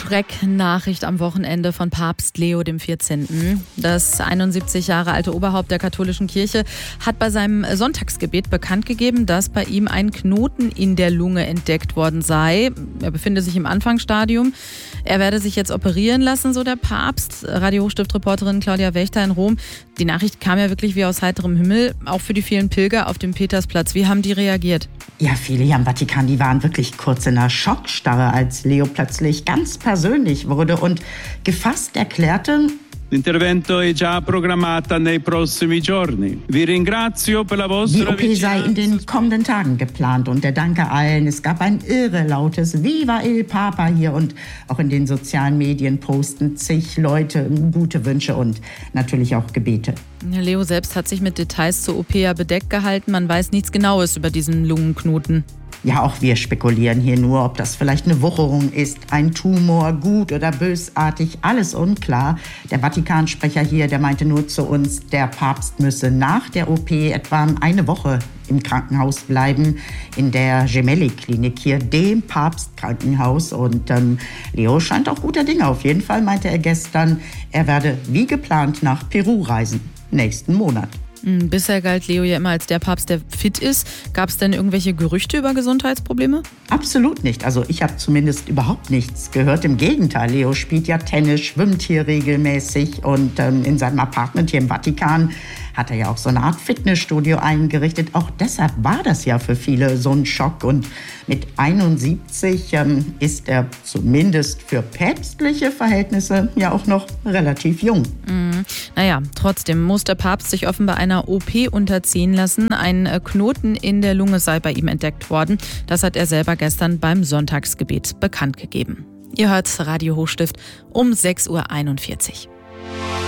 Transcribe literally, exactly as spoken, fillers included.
Schrecknachricht am Wochenende von Papst Leo der vierzehnten. Das einundsiebzig Jahre alte Oberhaupt der katholischen Kirche hat bei seinem Sonntagsgebet bekannt gegeben, dass bei ihm ein Knoten in der Lunge entdeckt worden sei. Er befinde sich im Anfangsstadium. Er werde sich jetzt operieren lassen, so der Papst. Radio Hochstift-Reporterin Claudia Wächter in Rom. Die Nachricht kam ja wirklich wie aus heiterem Himmel, auch für die vielen Pilger auf dem Petersplatz. Wie haben die reagiert? Ja, viele hier am Vatikan, die waren wirklich kurz in einer Schockstarre, als Leo plötzlich ganz persönlich wurde und gefasst erklärte: L'intervento è già programmata nei prossimi giorni. Vi ringrazio per la vostra Die O P sei in den kommenden Tagen geplant und er danke allen. Es gab ein irre lautes Viva il Papa hier und auch in den sozialen Medien posten zig Leute gute Wünsche und natürlich auch Gebete. Leo selbst hat sich mit Details zur O P ja bedeckt gehalten. Man weiß nichts Genaues über diesen Lungenknoten. Ja, auch wir spekulieren hier nur, ob das vielleicht eine Wucherung ist, ein Tumor, gut oder bösartig, alles unklar. Der Vatikansprecher hier, der meinte nur zu uns, der Papst müsse nach der O P etwa eine Woche im Krankenhaus bleiben, in der Gemelli-Klinik hier, dem Papstkrankenhaus. Und ähm, Leo scheint auch guter Dinge. Auf jeden Fall meinte er gestern, er werde wie geplant nach Peru reisen, nächsten Monat. Bisher galt Leo ja immer als der Papst, der fit ist. Gab es denn irgendwelche Gerüchte über Gesundheitsprobleme? Absolut nicht. Also ich habe zumindest überhaupt nichts gehört. Im Gegenteil, Leo spielt ja Tennis, schwimmt hier regelmäßig und ähm, in seinem Apartment hier im Vatikan hat er ja auch so eine Art Fitnessstudio eingerichtet. Auch deshalb war das ja für viele so ein Schock. Und mit einundsiebzig ähm, ist er zumindest für päpstliche Verhältnisse ja auch noch relativ jung. Mhm. Naja, trotzdem muss der Papst sich offenbar einer O P unterziehen lassen. Ein Knoten in der Lunge sei bei ihm entdeckt worden. Das hat er selber gestern beim Sonntagsgebet bekannt gegeben. Ihr hört Radio Hochstift um sechs Uhr einundvierzig.